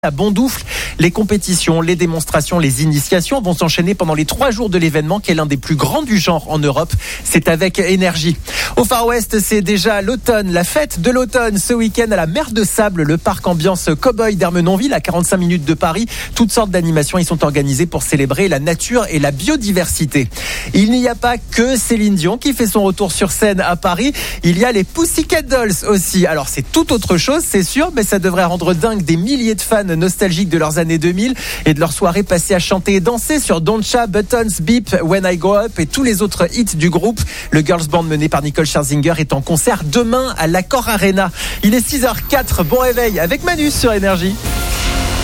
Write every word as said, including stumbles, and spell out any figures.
À Bondoufle, les compétitions, les démonstrations, les initiations vont s'enchaîner pendant les trois jours de l'événement qui est l'un des plus grands du genre en Europe. C'est avec énergie. Au Far West, c'est déjà l'automne, la fête de l'automne ce week-end à la Mer de Sable, le parc ambiance Cowboy d'Ermenonville à quarante-cinq minutes de Paris. Toutes sortes d'animations y sont organisées pour célébrer la nature et la biodiversité. Il n'y a pas que Céline Dion qui fait son retour sur scène à Paris. Il y a les Pussycat Dolls aussi. Alors c'est tout autre chose, c'est sûr, mais ça devrait rendre dingue des milliers de fans nostalgiques de leurs années deux mille et de leurs soirées passées à chanter et danser sur Don't Cha, Buttons, Beep, When I Grow Up et tous les autres hits du groupe. Le girls band mené par Nicole Scherzinger est en concert demain à l'Accor Arena. Il est six heures zéro quatre, bon réveil avec Manu sur Énergie.